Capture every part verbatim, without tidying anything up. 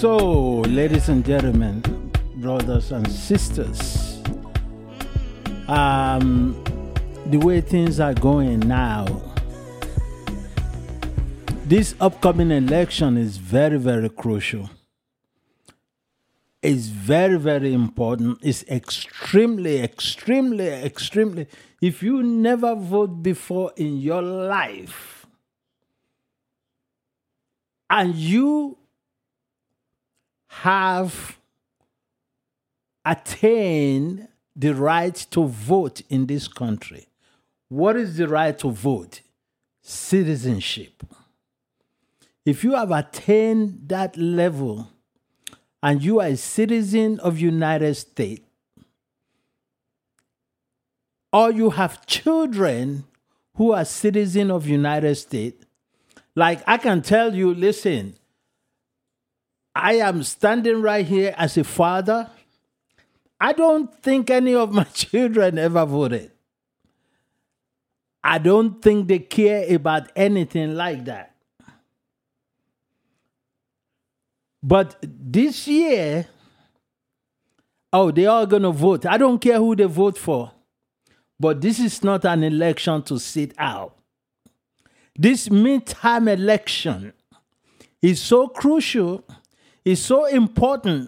So, ladies and gentlemen, brothers and sisters, um, the way things are going now, this upcoming election is very, very crucial. It's very, very important. It's extremely, extremely, extremely. If you never vote before in your life and you have attained the right to vote in this country, what is the right to vote? Citizenship. If you have attained that level and you are a citizen of United States, or you have children who are citizens of United States, like I can tell you, listen, I am standing right here as a father. I don't think any of my children ever voted. I don't think they care about anything like that. But this year, oh, they are going to vote. I don't care who they vote for. But this is not an election to sit out. This midterm election is so crucial, is so important.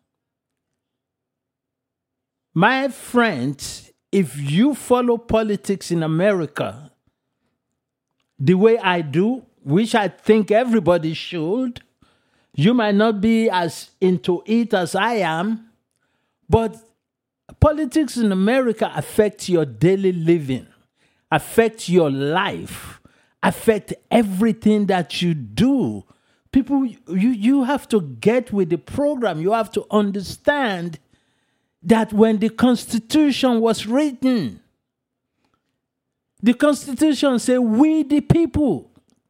My friends, if you follow politics in America the way I do, which I think everybody should, you might not be as into it as I am, but politics in America affects your daily living, affects your life, affect everything that you do. People, you, you have to get with the program. You have to understand that when the Constitution was written, the Constitution said, we the people.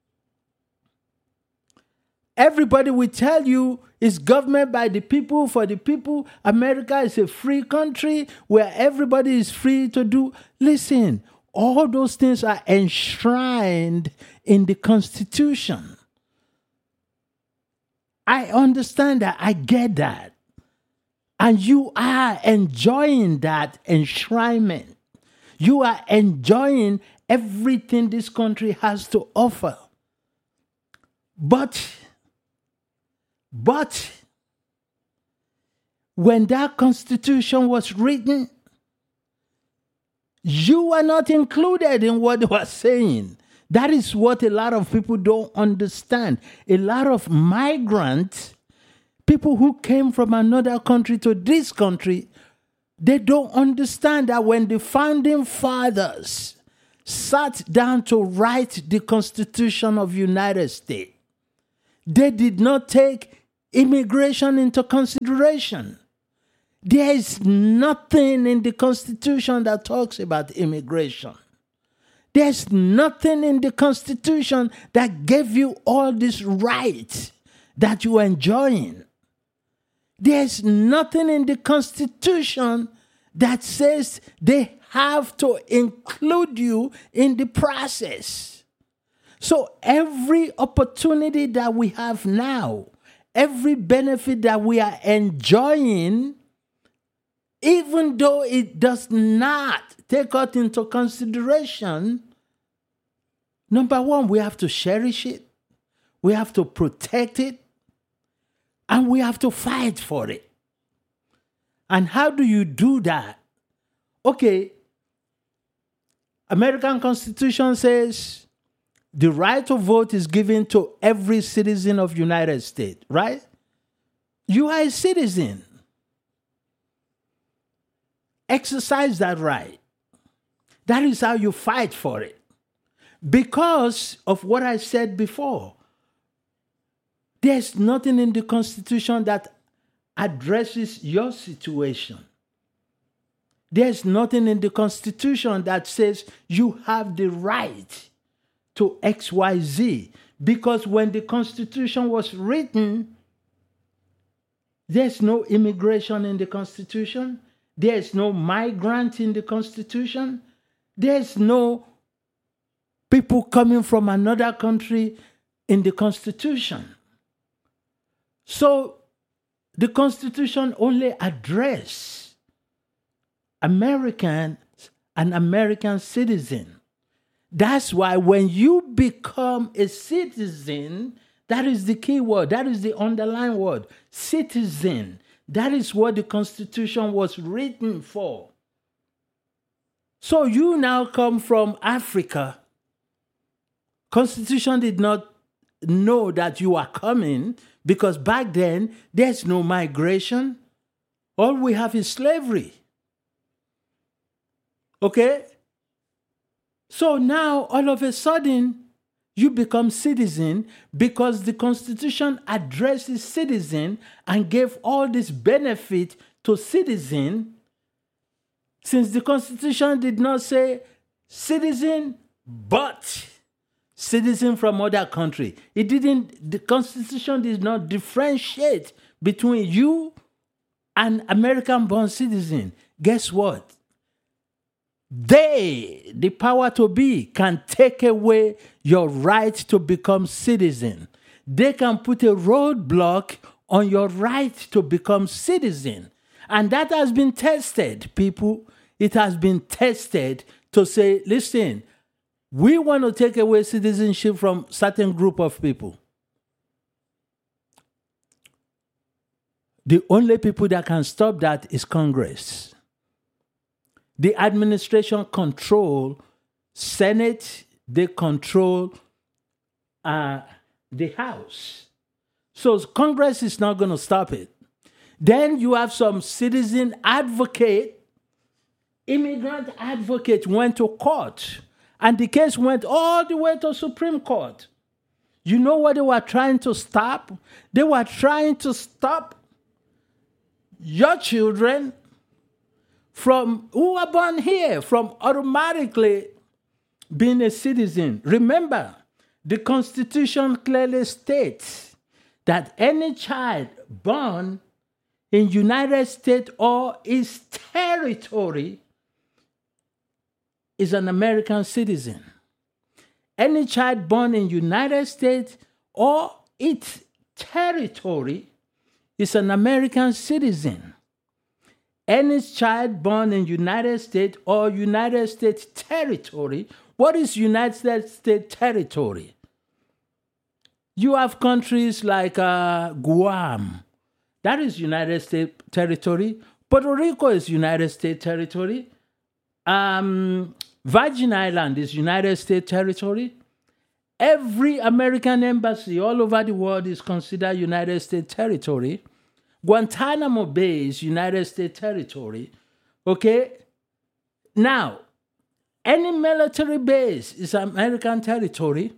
Everybody will tell you it's government by the people, for the people. America is a free country where everybody is free to do. Listen, all those things are enshrined in the Constitution. I understand that. I get that. And you are enjoying that enshrinement. You are enjoying everything this country has to offer. But But when that Constitution was written, you were not included in what they were saying. That is what a lot of people don't understand. A lot of migrants, people who came from another country to this country, they don't understand that when the founding fathers sat down to write the Constitution of the United States, they did not take immigration into consideration. There is nothing in the Constitution that talks about immigration. There's nothing in the Constitution that gave you all these rights that you are enjoying. There's nothing in the Constitution that says they have to include you in the process. So every opportunity that we have now, every benefit that we are enjoying, even though it does not take us into consideration, number one, we have to cherish it, we have to protect it, and we have to fight for it. And how do you do that? Okay, American Constitution says the right to vote is given to every citizen of the United States, right? You are a citizen. Exercise that right. That is how you fight for it. Because of what I said before, there's nothing in the Constitution that addresses your situation. There's nothing in the Constitution that says you have the right to X Y Z. Because when the Constitution was written, there's no immigration in the Constitution. There's no migrant in the Constitution. There's no people coming from another country in the Constitution. So The Constitution only address Americans and American citizen. That's why when you become a citizen, that is the key word. That is the underlying word. Citizen. That is what the Constitution was written for. So you now come from Africa. Constitution did not know that you are coming because back then there's no migration. All we have is slavery. Okay? So now all of a sudden you become citizen because the Constitution addresses citizen and gave all this benefit to citizen. Since the Constitution did not say citizen, but citizen from other country. It didn't, the Constitution did not differentiate between you and American-born citizen. Guess what? They, the power to be, can take away your right to become citizen. They can put a roadblock on your right to become citizen. And that has been tested, people. It has been tested to say, listen, we want to take away citizenship from certain group of people. The only people that can stop that is Congress. The administration control Senate, they control uh, the House. So Congress is not going to stop it. Then you have some citizen advocate, immigrant advocate went to court, and the case went all the way to Supreme Court. You know what they were trying to stop? They were trying to stop your children from who are born here from automatically being a citizen. Remember, the Constitution clearly states that any child born in United States or its territory is an American citizen. Any child born in United States or its territory is an American citizen. Any child born in United States or United States territory. What is United States territory? You have countries like uh, Guam. That is United States territory. Puerto Rico is United States territory. Um, Virgin Island is United States territory. Every American embassy all over the world is considered United States territory. Guantanamo Bay is United States territory. Okay? Now, any military base is American territory.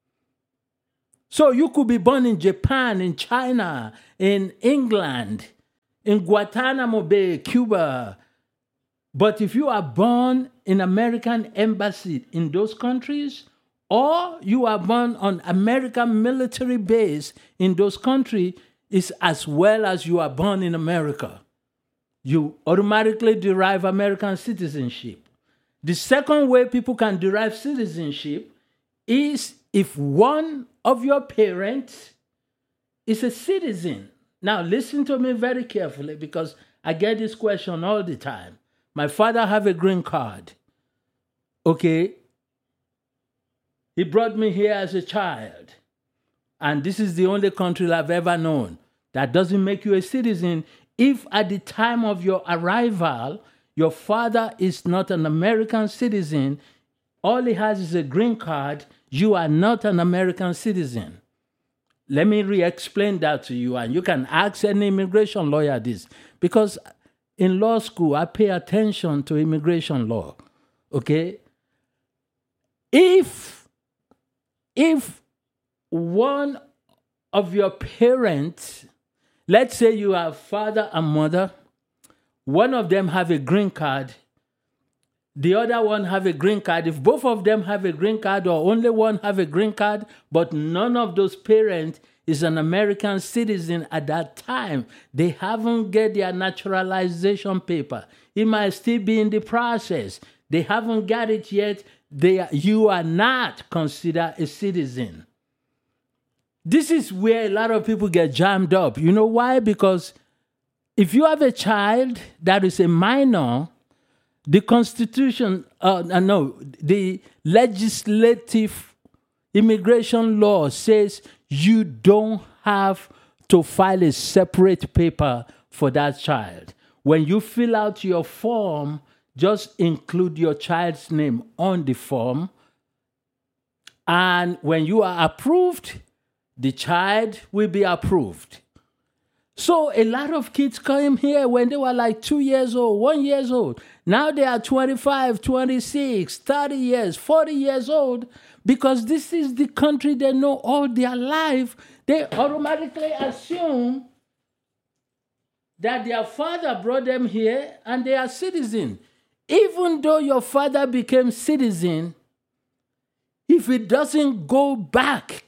So you could be born in Japan, in China, in England, in Guantanamo Bay, Cuba. But if you are born in American embassy in those countries, or you are born on American military base in those countries, is as well as you are born in America. You automatically derive American citizenship. The second way people can derive citizenship is if one of your parents is a citizen. Now listen to me very carefully because I get this question all the time. My father have a green card. Okay? He brought me here as a child. And this is the only country I've ever known. That doesn't make you a citizen if at the time of your arrival, your father is not an American citizen, all he has is a green card, you are not an American citizen. Let me re-explain that to you, and you can ask any immigration lawyer this. Because in law school, I pay attention to immigration law, okay? If, if one of your parents, let's say you have father and mother, one of them have a green card, the other one have a green card. If both of them have a green card or only one have a green card, but none of those parents is an American citizen at that time, they haven't get their naturalization paper. It might still be in the process. They haven't got it yet. They are, you are not considered a citizen. This is where a lot of people get jammed up. You know why? Because if you have a child that is a minor, the Constitution, uh, no, the legislative immigration law says you don't have to file a separate paper for that child. When you fill out your form, just include your child's name on the form. And when you are approved, the child will be approved. So a lot of kids came here when they were like two years old, one years old. Now they are twenty-five, twenty-six, thirty years, forty years old, because this is the country they know all their life. They automatically assume that their father brought them here and they are citizens. Even though your father became citizen, if it doesn't go back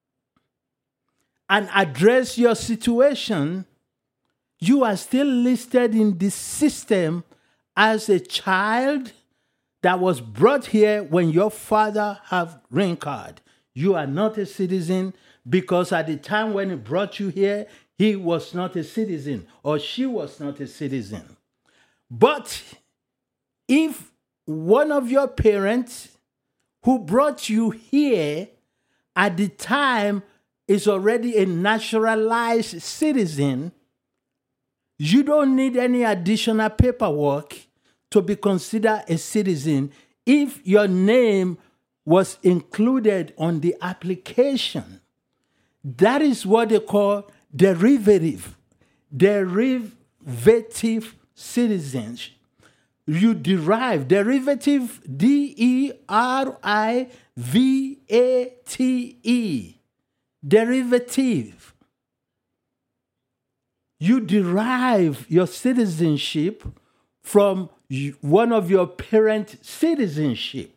and address your situation, you are still listed in the system as a child that was brought here when your father have green card. You are not a citizen because at the time when he brought you here, he was not a citizen or she was not a citizen. But if one of your parents who brought you here at the time is already a naturalized citizen, you don't need any additional paperwork to be considered a citizen if your name was included on the application. That is what they call derivative, derivative citizenship. You derive, derivative, D E R I V A T E, derivative. You derive your citizenship from one of your parent citizenship.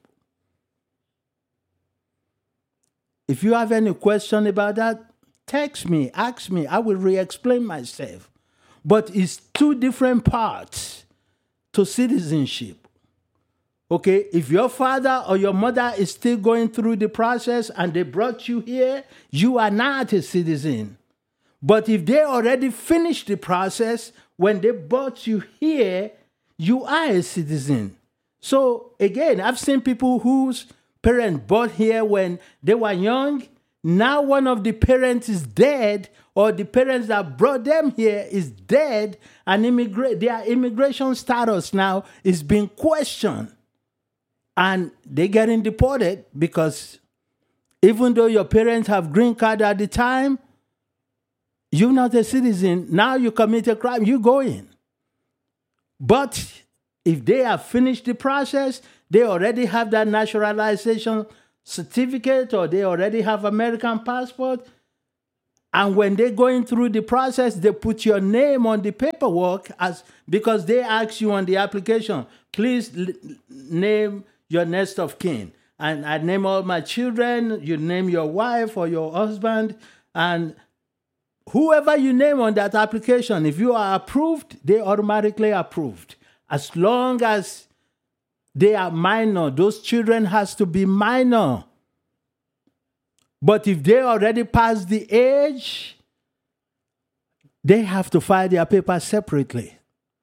If you have any question about that, text me, ask me. I will re-explain myself. But it's two different parts to citizenship. Okay, if your father or your mother is still going through the process and they brought you here, you are not a citizen. But if they already finished the process, when they brought you here, you are a citizen. So again, I've seen people whose parents brought here when they were young. Now one of the parents is dead, or the parents that brought them here is dead, and immigra- their immigration status now is being questioned. And they're getting deported because even though your parents have green card at the time, you're not a citizen. Now you commit a crime, you go in. But if they have finished the process, they already have that naturalization certificate or they already have American passport. And when they're going through the process, they put your name on the paperwork as because they ask you on the application, please l- name your next of kin. And I name all my children, you name your wife or your husband, and whoever you name on that application, if you are approved, they automatically approved. As long as they are minor, those children has to be minor. But if they already passed the age, they have to file their papers separately.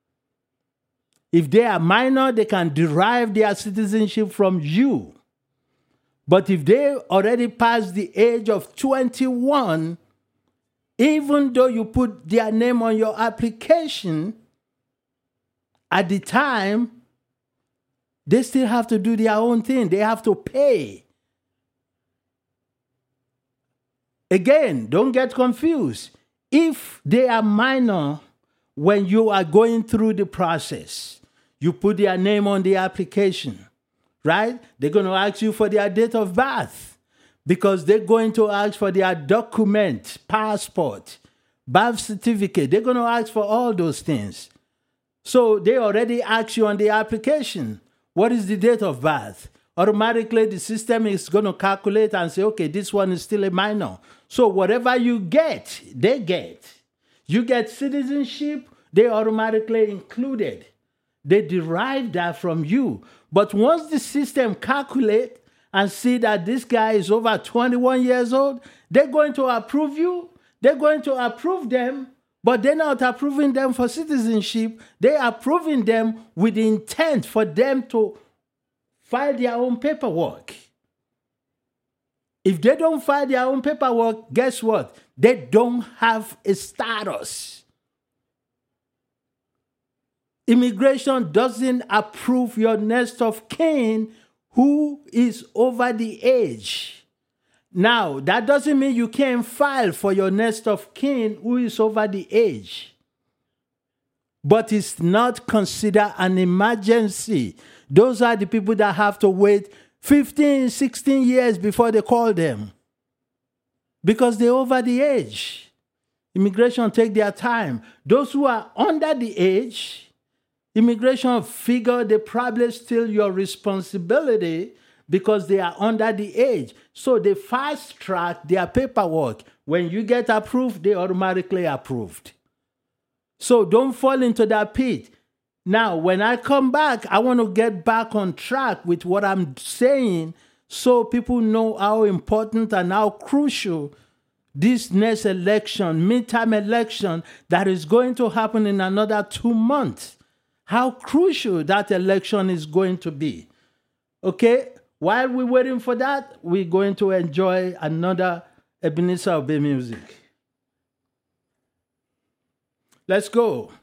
If they are minor, they can derive their citizenship from you. But if they already passed the age of twenty-one, even though you put their name on your application, at the time, they still have to do their own thing. They have to pay. Again, don't get confused. If they are minor, when you are going through the process, you put their name on the application, right? They're going to ask you for their date of birth because they're going to ask for their document, passport, birth certificate. They're going to ask for all those things. So they already ask you on the application, what is the date of birth? Automatically, the system is going to calculate and say, okay, this one is still a minor. So whatever you get, they get. You get citizenship, they automatically included. They derive that from you. But once the system calculates and see that this guy is over twenty-one years old, they're going to approve you. They're going to approve them, but they're not approving them for citizenship. They're approving them with the intent for them to file their own paperwork. If they don't file their own paperwork, guess what? They don't have a status. Immigration doesn't approve your next of kin who is over the age. Now, that doesn't mean you can't file for your next of kin who is over the age. But it's not considered an emergency. Those are the people that have to wait fifteen, sixteen years before they call them. Because they're over the age. Immigration take their time. Those who are under the age, immigration figure they probably still your responsibility because they are under the age. So they fast track their paperwork. When you get approved, they automatically approved. So don't fall into that pit. Now, when I come back, I want to get back on track with what I'm saying so people know how important and how crucial this next election, midterm election, that is going to happen in another two months, how crucial that election is going to be. Okay? While we're waiting for that, we're going to enjoy another Ebenezer Obey music. Let's go.